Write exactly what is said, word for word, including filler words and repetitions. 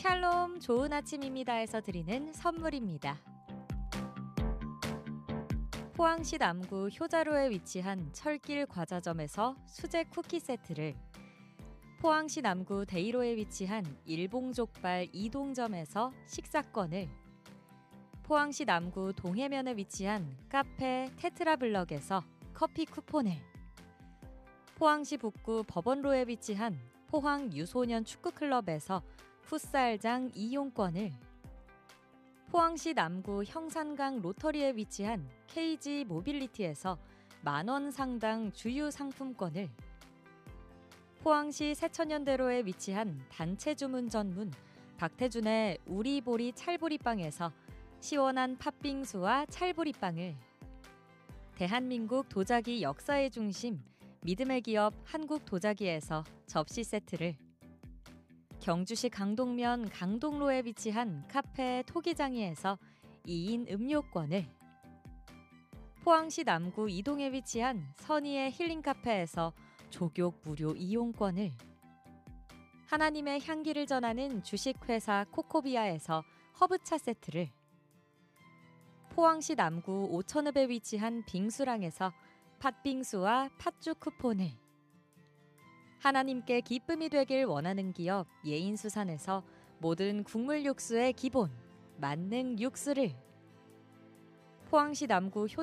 샬롬 좋은 아침입니다에서 드리는 선물입니다. 포항시 남구 효자로에 위치한 철길 과자점에서 수제 쿠키 세트를, 포항시 남구 데이로에 위치한 일봉족발 이동점에서 식사권을, 포항시 남구 동해면에 위치한 카페 테트라블럭에서 커피 쿠폰을, 포항시 북구 법원로에 위치한 포항 유소년 축구클럽에서 풋살장 이용권을, 포항시 남구 형산강 로터리에 위치한 케이지 모빌리티에서 만원 상당 주유 상품권을, 포항시 세천연대로에 위치한 단체 주문 전문 박태준의 우리보리 찰보리빵에서 시원한 팥빙수와 찰보리빵을, 대한민국 도자기 역사의 중심 믿음의 기업 한국도자기에서 접시 세트를, 경주시 강동면 강동로에 위치한 카페 토기장이에서 이인 음료권을, 포항시 남구 이동에 위치한 선의의 힐링카페에서 족욕 무료 이용권을, 하나님의 향기를 전하는 주식회사 코코비아에서 허브차 세트를, 포항시 남구 오천읍에 위치한 빙수랑에서 팥빙수와 팥죽 쿠폰을, 하나님께 기쁨이 되길 원하는 기업 예인수산에서 모든 국물 육수의 기본 만능 육수를, 포항시 남구 효